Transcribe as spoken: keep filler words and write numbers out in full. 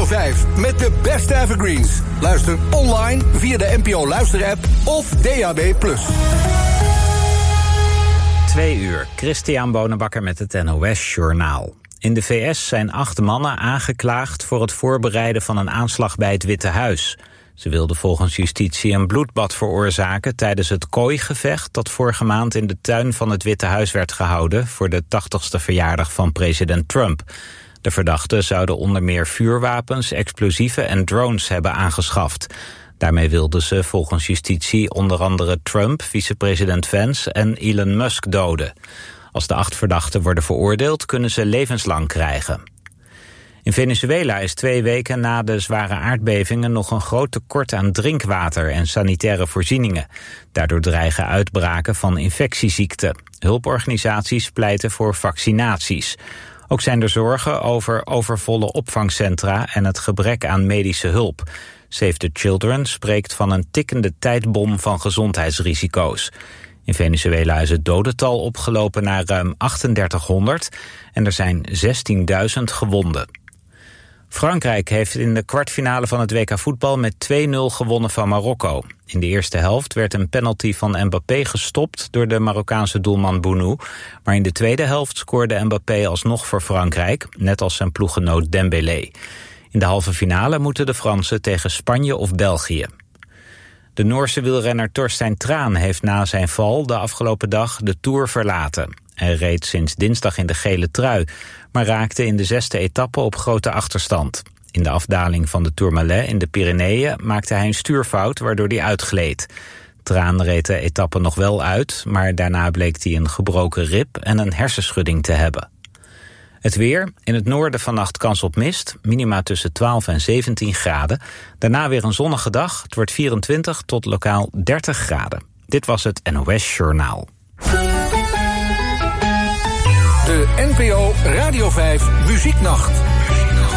vijf met de beste evergreens. Luister online via de N P O Luisterapp of D A B plus. Twee uur, Christian Bonenbakker met het N O S Journaal. In de V S zijn acht mannen aangeklaagd voor het voorbereiden van een aanslag bij het Witte Huis. Ze wilden volgens justitie een bloedbad veroorzaken tijdens het kooigevecht dat vorige maand in de tuin van het Witte Huis werd gehouden voor de tachtigste verjaardag van president Trump. De verdachten zouden onder meer vuurwapens, explosieven en drones hebben aangeschaft. Daarmee wilden ze volgens justitie onder andere Trump, vicepresident Vance en Elon Musk doden. Als de acht verdachten worden veroordeeld, kunnen ze levenslang krijgen. In Venezuela is twee weken na de zware aardbevingen nog een groot tekort aan drinkwater en sanitaire voorzieningen. Daardoor dreigen uitbraken van infectieziekten. Hulporganisaties pleiten voor vaccinaties. Ook zijn er zorgen over overvolle opvangcentra en het gebrek aan medische hulp. Save the Children spreekt van een tikkende tijdbom van gezondheidsrisico's. In Venezuela is het dodental opgelopen naar ruim achtendertighonderd en er zijn zestienduizend gewonden. Frankrijk heeft in de kwartfinale van het W K voetbal met twee nul gewonnen van Marokko. In de eerste helft werd een penalty van Mbappé gestopt door de Marokkaanse doelman Bounou. Maar in de tweede helft scoorde Mbappé alsnog voor Frankrijk, net als zijn ploeggenoot Dembélé. In de halve finale moeten de Fransen tegen Spanje of België. De Noorse wielrenner Torstein Thraan heeft na zijn val de afgelopen dag de Tour verlaten. Hij reed sinds dinsdag in de gele trui, maar raakte in de zesde etappe op grote achterstand. In de afdaling van de Tourmalet in de Pyreneeën maakte hij een stuurfout waardoor hij uitgleed. Thraan reed de etappe nog wel uit, maar daarna bleek hij een gebroken rib en een hersenschudding te hebben. Het weer, in het noorden vannacht kans op mist, minima tussen twaalf en zeventien graden. Daarna weer een zonnige dag, het wordt vierentwintig tot lokaal dertig graden. Dit was het N O S Journaal. De N P O Radio vijf Muzieknacht.